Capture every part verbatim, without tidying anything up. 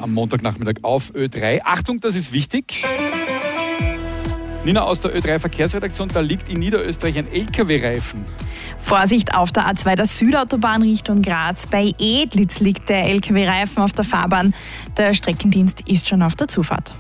am Montagnachmittag auf Ö drei. Achtung, das ist wichtig. Nina aus der Ö drei Verkehrsredaktion, da liegt in Niederösterreich ein L K W-Reifen. Vorsicht, auf der A zwei der Südautobahn Richtung Graz. Bei Edlitz liegt der L K W-Reifen auf der Fahrbahn. Der Streckendienst ist schon auf der Zufahrt.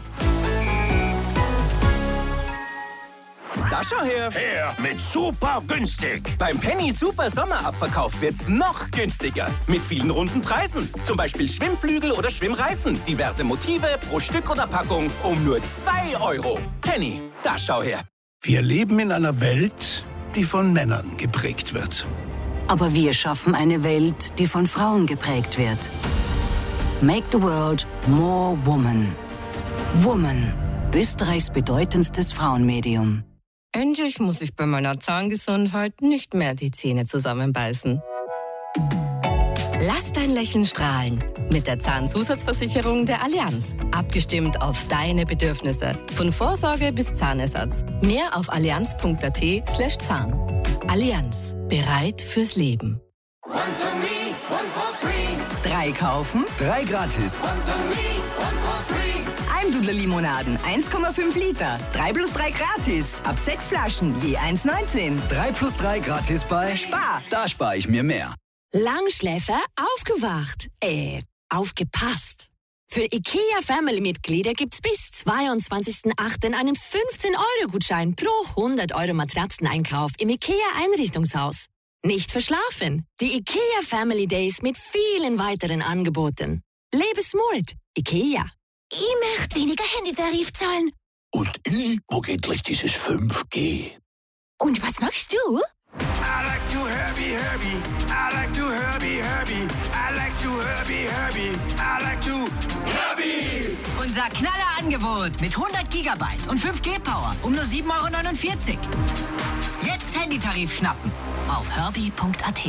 Da schau her. Her mit super günstig. Beim Penny Super Sommerabverkauf wird's noch günstiger. Mit vielen runden Preisen. Zum Beispiel Schwimmflügel oder Schwimmreifen. Diverse Motive pro Stück oder Packung um nur zwei Euro. Penny, da schau her. Wir leben in einer Welt, die von Männern geprägt wird. Aber wir schaffen eine Welt, die von Frauen geprägt wird. Make the world more woman. Woman, Österreichs bedeutendstes Frauenmedium. Endlich muss ich bei meiner Zahngesundheit nicht mehr die Zähne zusammenbeißen. Lass dein Lächeln strahlen mit der Zahnzusatzversicherung der Allianz. Abgestimmt auf deine Bedürfnisse. Von Vorsorge bis Zahnersatz. Mehr auf allianz.at slash Zahn. Allianz. Bereit fürs Leben. One for me, one for free. Drei kaufen, Drei gratis. One for me, one for free. Eimdudler Limonaden, eins Komma fünf Liter. Drei plus drei gratis. Ab sechs Flaschen, je eins neunzehn. Drei plus drei gratis bei Spar. Da spare ich mir mehr. Langschläfer aufgewacht. Äh, aufgepasst. Für IKEA Family-Mitglieder gibt's bis zweiundzwanzigsten achten einen fünfzehn Euro Gutschein pro hundert Euro Matratzeneinkauf im IKEA-Einrichtungshaus. Nicht verschlafen. Die IKEA Family Days mit vielen weiteren Angeboten. Lebe smart. IKEA. Ich möchte weniger Handytarif zahlen. Und ich mag endlich dieses fünf G. Und was machst du? I like to Herbie, Herbie. I like to Herbie, Herbie. I like to Herbie, Herbie. I like to Herbie. Unser Knallerangebot mit hundert Gigabyte und fünf G Power um nur sieben Euro neunundvierzig. Jetzt Handytarif schnappen auf herbie punkt at.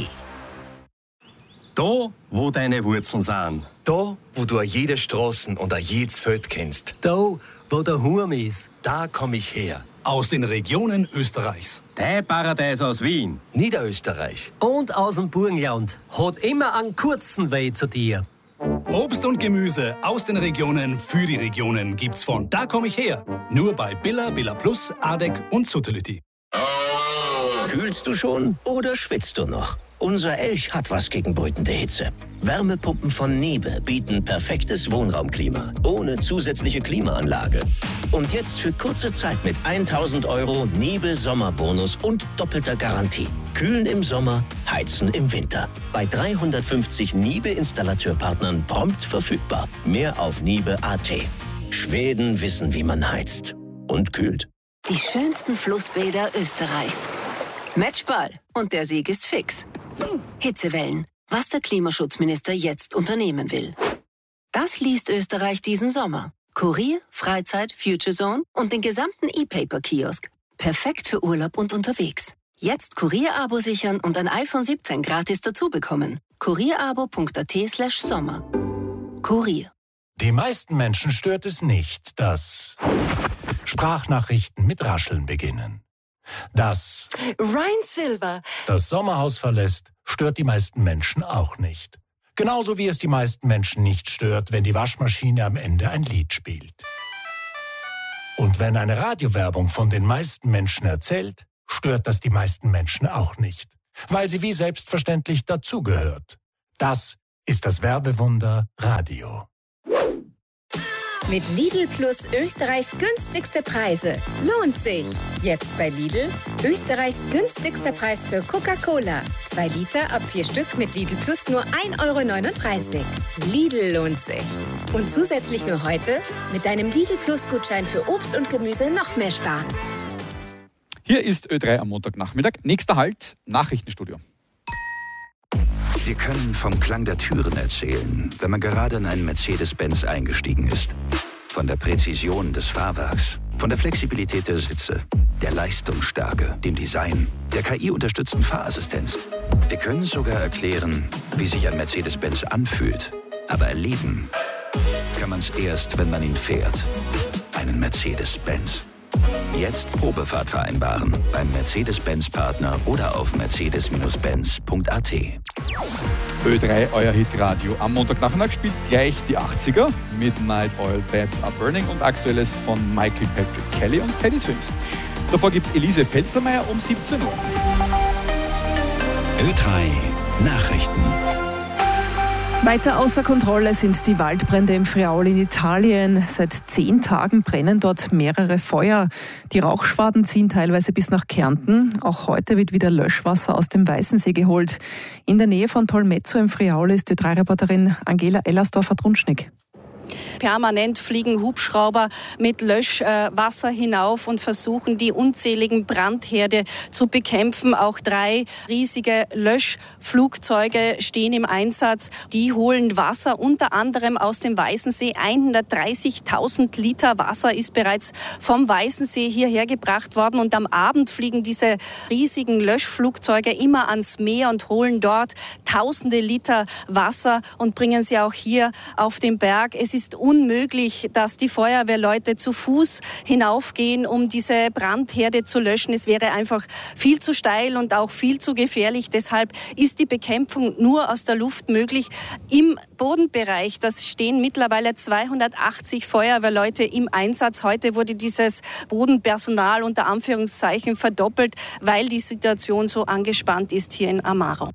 Da, wo deine Wurzeln sind. Da, wo du jede Straßen und jedes Feld kennst. Da, wo der Hurm ist. Da komm ich her. Aus den Regionen Österreichs. Der Paradies aus Wien. Niederösterreich. Und aus dem Burgenland. Hat immer einen kurzen Weg zu dir. Obst und Gemüse aus den Regionen für die Regionen gibt's von Da komm ich her. Nur bei Billa, Billa Plus, Adek und Suttelütti. Kühlst du schon oder schwitzt du noch? Unser Elch hat was gegen brütende Hitze. Wärmepumpen von Niebe bieten perfektes Wohnraumklima, ohne zusätzliche Klimaanlage. Und jetzt für kurze Zeit mit tausend Euro Niebe Sommerbonus und doppelter Garantie. Kühlen im Sommer, heizen im Winter. Bei dreihundertfünfzig Niebe-Installateurpartnern prompt verfügbar. Mehr auf niebe punkt at. Schweden wissen, wie man heizt und kühlt. Die schönsten Flussbäder Österreichs. Matchball. Und der Sieg ist fix. Hitzewellen. Was der Klimaschutzminister jetzt unternehmen will. Das liest Österreich diesen Sommer. Kurier, Freizeit, Future Zone und den gesamten E-Paper-Kiosk. Perfekt für Urlaub und unterwegs. Jetzt Kurier-Abo sichern und ein iPhone siebzehn gratis dazu bekommen. kurierabo punkt at slash Sommer. Kurier. Die meisten Menschen stört es nicht, dass Sprachnachrichten mit Rascheln beginnen. Dass Ryan Silver das Sommerhaus verlässt, stört die meisten Menschen auch nicht. Genauso wie es die meisten Menschen nicht stört, wenn die Waschmaschine am Ende ein Lied spielt. Und wenn eine Radiowerbung von den meisten Menschen erzählt, stört das die meisten Menschen auch nicht, weil sie wie selbstverständlich dazugehört. Das ist das Werbewunder Radio. Mit Lidl Plus Österreichs günstigste Preise. Lohnt sich. Jetzt bei Lidl Österreichs günstigster Preis für Coca-Cola. Zwei Liter ab vier Stück mit Lidl Plus nur ein Euro neununddreißig. Lidl lohnt sich. Und zusätzlich nur heute mit deinem Lidl Plus Gutschein für Obst und Gemüse noch mehr sparen. Hier ist Ö drei am Montagnachmittag. Nächster Halt, Nachrichtenstudio. Wir können vom Klang der Türen erzählen, wenn man gerade in einen Mercedes-Benz eingestiegen ist. Von der Präzision des Fahrwerks, von der Flexibilität der Sitze, der Leistungsstärke, dem Design, der K I-unterstützten Fahrassistenz. Wir können sogar erklären, wie sich ein Mercedes-Benz anfühlt. Aber erleben kann man es erst, wenn man ihn fährt. Einen Mercedes-Benz. Jetzt Probefahrt vereinbaren beim Mercedes-Benz-Partner oder auf mercedes Benz punkt a t. Ö drei, euer Hitradio. Am Montagnachmittag spielt gleich die achtziger. Midnight Oil Beds Are Burning und Aktuelles von Michael Patrick Kelly und Teddy Swims. Davor gibt es Elise Pelzermeier um siebzehn Uhr. Ö drei Nachrichten. Weiter außer Kontrolle sind die Waldbrände im Friaul in Italien. Seit zehn Tagen brennen dort mehrere Feuer. Die Rauchschwaden ziehen teilweise bis nach Kärnten. Auch heute wird wieder Löschwasser aus dem Weißensee geholt. In der Nähe von Tolmezzo im Friaul ist Ö drei Reporterin Angela Ellersdorfer-Drunschnick. Permanent fliegen Hubschrauber mit Löschwasser hinauf und versuchen, die unzähligen Brandherde zu bekämpfen. Auch drei riesige Löschflugzeuge stehen im Einsatz. Die holen Wasser unter anderem aus dem Weißensee. hundertdreißigtausend Liter Wasser ist bereits vom Weißensee hierher gebracht worden. Und am Abend fliegen diese riesigen Löschflugzeuge immer ans Meer und holen dort tausende Liter Wasser und bringen sie auch hier auf den Berg. Es ist unmöglich, dass die Feuerwehrleute zu Fuß hinaufgehen, um diese Brandherde zu löschen. Es wäre einfach viel zu steil und auch viel zu gefährlich. Deshalb ist die Bekämpfung nur aus der Luft möglich. Im Bodenbereich, das stehen mittlerweile zweihundertachtzig Feuerwehrleute im Einsatz. Heute wurde dieses Bodenpersonal unter Anführungszeichen verdoppelt, weil die Situation so angespannt ist hier in Amaro.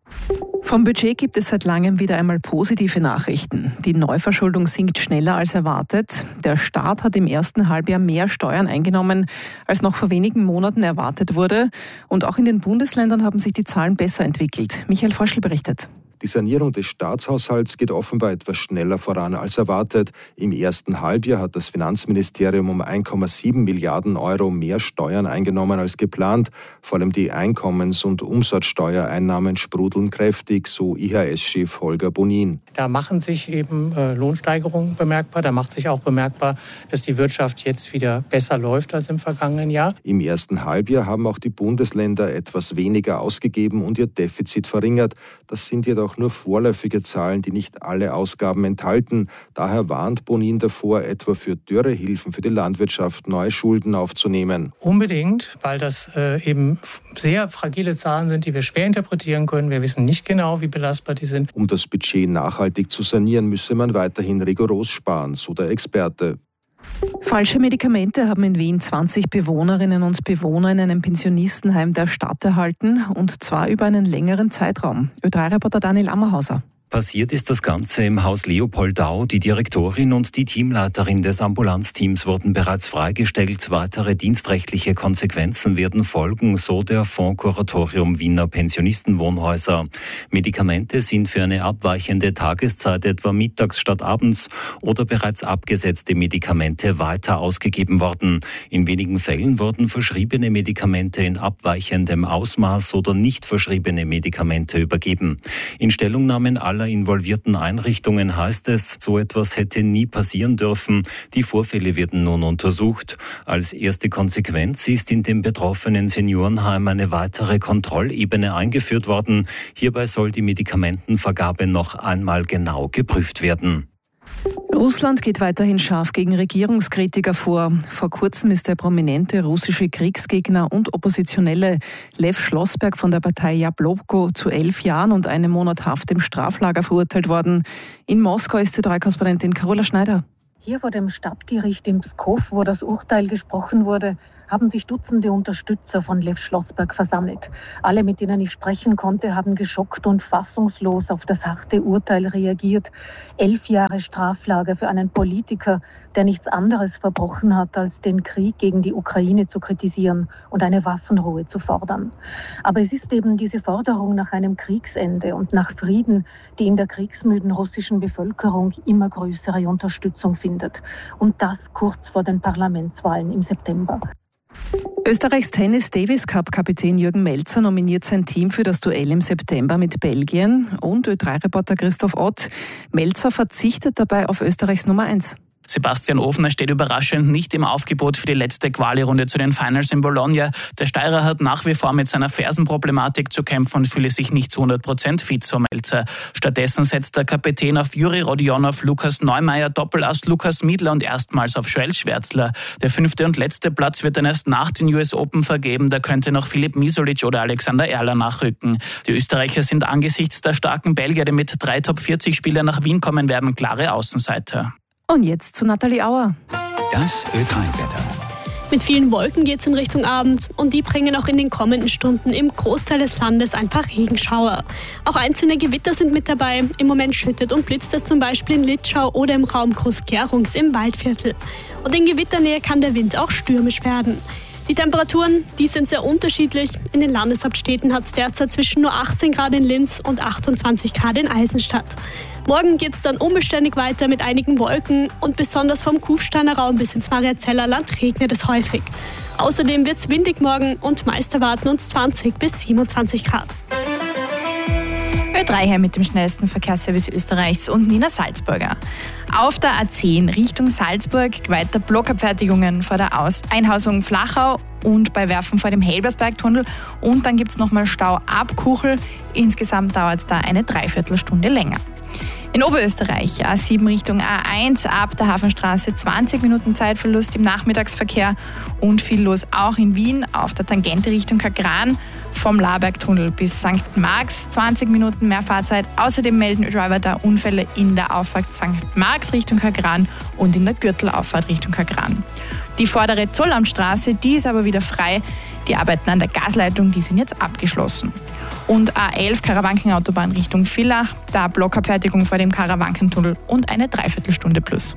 Vom Budget gibt es seit langem wieder einmal positive Nachrichten. Die Neuverschuldung sinkt schneller als erwartet. Der Staat hat im ersten Halbjahr mehr Steuern eingenommen, als noch vor wenigen Monaten erwartet wurde. Und auch in den Bundesländern haben sich die Zahlen besser entwickelt. Michael Forschl berichtet. Die Sanierung des Staatshaushalts geht offenbar etwas schneller voran als erwartet. Im ersten Halbjahr hat das Finanzministerium um eins Komma sieben Milliarden Euro mehr Steuern eingenommen als geplant. Vor allem die Einkommens- und Umsatzsteuereinnahmen sprudeln kräftig, so I H S-Chef Holger Bonin. Da machen sich eben äh, Lohnsteigerungen bemerkbar. Da macht sich auch bemerkbar, dass die Wirtschaft jetzt wieder besser läuft als im vergangenen Jahr. Im ersten Halbjahr haben auch die Bundesländer etwas weniger ausgegeben und ihr Defizit verringert. Das sind jedoch auch nur vorläufige Zahlen, die nicht alle Ausgaben enthalten. Daher warnt Bonin davor, etwa für Dürrehilfen für die Landwirtschaft neue Schulden aufzunehmen. Unbedingt, weil das äh, eben sehr fragile Zahlen sind, die wir schwer interpretieren können. Wir wissen nicht genau, wie belastbar die sind. Um das Budget nachhaltig zu sanieren, müsse man weiterhin rigoros sparen, so der Experte. Falsche Medikamente haben in Wien zwanzig Bewohnerinnen und Bewohner in einem Pensionistenheim der Stadt erhalten, und zwar über einen längeren Zeitraum. Ö drei Reporter Daniel Ammerhauser. Passiert ist das Ganze im Haus Leopoldau. Die Direktorin und die Teamleiterin des Ambulanzteams wurden bereits freigestellt. Weitere dienstrechtliche Konsequenzen werden folgen, so der Fondskuratorium Wiener Pensionistenwohnhäuser. Medikamente sind für eine abweichende Tageszeit, etwa mittags statt abends, oder bereits abgesetzte Medikamente weiter ausgegeben worden. In wenigen Fällen wurden verschriebene Medikamente in abweichendem Ausmaß oder nicht verschriebene Medikamente übergeben. In Stellungnahmen aller involvierten Einrichtungen heißt es, so etwas hätte nie passieren dürfen. Die Vorfälle werden nun untersucht. Als erste Konsequenz ist in dem betroffenen Seniorenheim eine weitere Kontrollebene eingeführt worden. Hierbei soll die Medikamentenvergabe noch einmal genau geprüft werden. Russland geht weiterhin scharf gegen Regierungskritiker vor. Vor kurzem ist der prominente russische Kriegsgegner und Oppositionelle Lev Schlossberg von der Partei Jabloko zu elf Jahren und einem Monat Haft im Straflager verurteilt worden. In Moskau ist Ö drei Korrespondentin Carola Schneider. Hier vor dem Stadtgericht in Pskow, wo das Urteil gesprochen wurde, haben sich Dutzende Unterstützer von Lev Schlossberg versammelt. Alle, mit denen ich sprechen konnte, haben geschockt und fassungslos auf das harte Urteil reagiert. Elf Jahre Straflager für einen Politiker, der nichts anderes verbrochen hat, als den Krieg gegen die Ukraine zu kritisieren und eine Waffenruhe zu fordern. Aber es ist eben diese Forderung nach einem Kriegsende und nach Frieden, die in der kriegsmüden russischen Bevölkerung immer größere Unterstützung findet. Und das kurz vor den Parlamentswahlen im September. Österreichs Tennis-Davis-Cup-Kapitän Jürgen Melzer nominiert sein Team für das Duell im September mit Belgien, und Ö drei Reporter Christoph Ott. Melzer verzichtet dabei auf Österreichs Nummer eins. Sebastian Ofner steht überraschend nicht im Aufgebot für die letzte Quali-Runde zu den Finals in Bologna. Der Steirer hat nach wie vor mit seiner Fersenproblematik zu kämpfen und fühle sich nicht zu hundert Prozent fit, so Melzer. Stattdessen setzt der Kapitän auf Juri Rodionov, Lukas Neumeier, Doppelass Lukas Miedler und erstmals auf Joel Schwärzler. Der fünfte und letzte Platz wird dann erst nach den U S Open vergeben. Da könnte noch Filip Misolic oder Alexander Erler nachrücken. Die Österreicher sind angesichts der starken Belgier, die mit drei Top vierzig Spielern nach Wien kommen werden, klare Außenseiter. Und jetzt zu Nathalie Auer. Das Ö drei Wetter. Mit vielen Wolken geht es in Richtung Abend und die bringen auch in den kommenden Stunden im Großteil des Landes ein paar Regenschauer. Auch einzelne Gewitter sind mit dabei. Im Moment schüttet und blitzt es zum Beispiel in Litschau oder im Raum Groß-Gerungs im Waldviertel. Und in Gewitternähe kann der Wind auch stürmisch werden. Die Temperaturen, die sind sehr unterschiedlich. In den Landeshauptstädten hat es derzeit zwischen nur achtzehn Grad in Linz und achtundzwanzig Grad in Eisenstadt. Morgen geht es dann unbeständig weiter mit einigen Wolken und besonders vom Kufsteiner Raum bis ins Mariazeller Land regnet es häufig. Außerdem wird es windig morgen und meist erwarten uns zwanzig bis siebenundzwanzig Grad. Ö drei hier mit dem schnellsten Verkehrsservice Österreichs und Nina Salzburger. Auf der A zehn Richtung Salzburg weiter Blockabfertigungen vor der Aus- Einhausung Flachau und bei Werfen vor dem Helbersbergtunnel. Und dann gibt es nochmal Stau ab Kuchel. Insgesamt dauert es da eine Dreiviertelstunde länger. In Oberösterreich A sieben Richtung A eins ab der Hafenstraße zwanzig Minuten Zeitverlust im Nachmittagsverkehr und viel los auch in Wien auf der Tangente Richtung Kagran vom Labergtunnel bis Sankt Marx zwanzig Minuten mehr Fahrzeit. Außerdem melden Driver da Unfälle in der Auffahrt Sankt Marx Richtung Kagran und in der Gürtelauffahrt Richtung Kagran. Die vordere Zollamtstraße, die ist aber wieder frei. Die Arbeiten an der Gasleitung, die sind jetzt abgeschlossen. Und A elf Karawankenautobahn Richtung Villach, da Blockabfertigung vor dem Karawankentunnel und eine Dreiviertelstunde plus.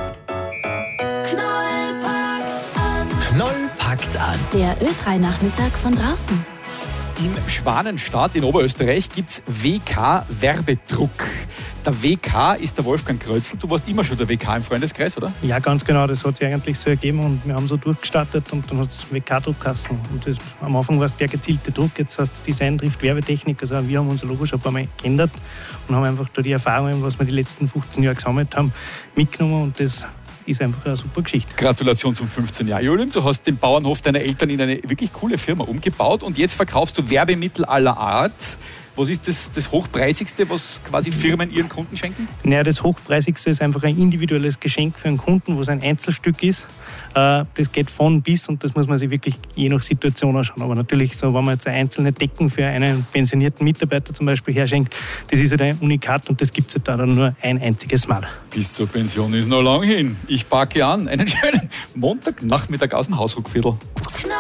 Knoll packt an. Knoll packt an. Der Ö drei Nachmittag von draußen. Im Schwanenstadt in Oberösterreich gibt es W K-Werbedruck. Der W K ist der Wolfgang Krötzl. Du warst immer schon der W K im Freundeskreis, oder? Ja, ganz genau. Das hat sich eigentlich so ergeben und wir haben so durchgestartet und dann hat es W K-Druck geheißen. Und das, am Anfang war es der gezielte Druck, jetzt heißt es Design trifft Werbetechnik. Also wir haben unser Logo schon ein paar Mal geändert und haben einfach da die Erfahrungen, was wir die letzten fünfzehn Jahre gesammelt haben, mitgenommen und das ist einfach eine super Geschichte. Gratulation zum fünfzehn Jahr Julian. Du hast den Bauernhof deiner Eltern in eine wirklich coole Firma umgebaut und jetzt verkaufst du Werbemittel aller Art. Was ist das, das Hochpreisigste, was quasi Firmen ihren Kunden schenken? Naja, das Hochpreisigste ist einfach ein individuelles Geschenk für einen Kunden, wo es ein Einzelstück ist. Das geht von bis und das muss man sich wirklich je nach Situation anschauen. Aber natürlich, so, wenn man jetzt einzelne Decken für einen pensionierten Mitarbeiter zum Beispiel herschenkt, das ist halt ein Unikat und das gibt es halt da dann nur ein einziges Mal. Bis zur Pension ist noch lang hin. Ich packe an. Einen schönen Montagnachmittag aus dem Hausruckviertel.